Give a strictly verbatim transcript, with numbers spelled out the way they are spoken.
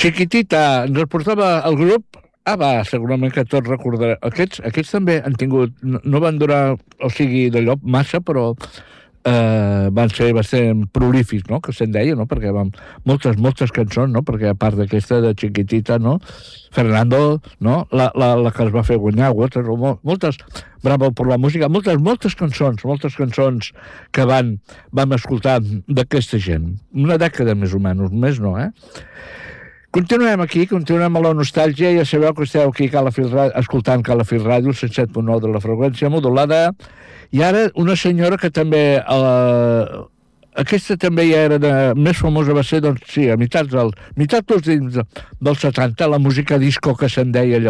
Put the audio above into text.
Chiquitita, ens portava el grup. Ah, va, segurament que tots recordareu. Aquests, aquests també han tingut... No, no van durar, o sigui, d'allò massa, però eh, van ser bastant prolífics, no?, que se'n deia, no?, perquè van moltes, moltes cançons, no?, perquè a part d'aquesta de Chiquitita, no?, Fernando, no?, la, la, la que es va fer guanyar, Waterloo, moltes, Bravo per la música, moltes, moltes cançons, moltes cançons que van, vam escoltar d'aquesta gent. Una dècada més o menys, més no, eh? Continuem aquí, continuem a la nostàlgia, ja sabeu que esteu aquí a Calafell Ràdio, escoltant Calafell Ràdio, el cent set punt nou de la freqüència modulada, i ara una senyora que també, eh, aquesta també ja era de, més famosa va ser, doncs sí, a meitats del, meitats dels, dels setanta, la música disco que se'n deia allò,